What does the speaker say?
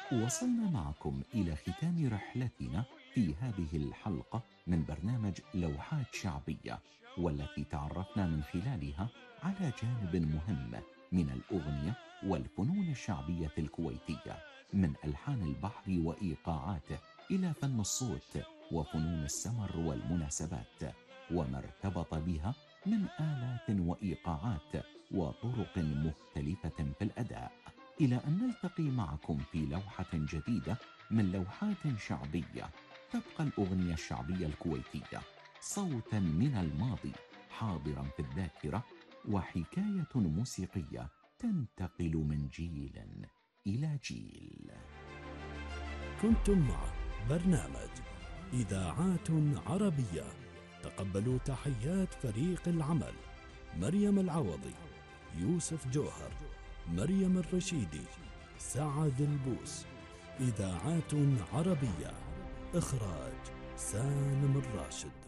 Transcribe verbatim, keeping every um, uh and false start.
وصلنا معكم إلى ختام رحلتنا في هذه الحلقة من برنامج لوحات شعبية، والتي تعرفنا من خلالها على جانب مهم من الأغنية والفنون الشعبية الكويتية، من ألحان البحر وإيقاعاته إلى فن الصوت وفنون السمر والمناسبات، وما ارتبط بها من آلات وإيقاعات وطرق مختلفة في الأداء، إلى أن نلتقي معكم في لوحة جديدة من لوحات شعبية. تبقى الأغنية الشعبية الكويتية صوتا من الماضي حاضرا في الذاكرة، وحكاية موسيقية تنتقل من جيل إلى جيل. كنتم مع برنامج إذاعات عربية. تقبلوا تحيات فريق العمل: مريم العوضي، يوسف جوهر، مريم الرشيدي، سعد البوس. إذاعات عربية، إخراج سالم الراشد.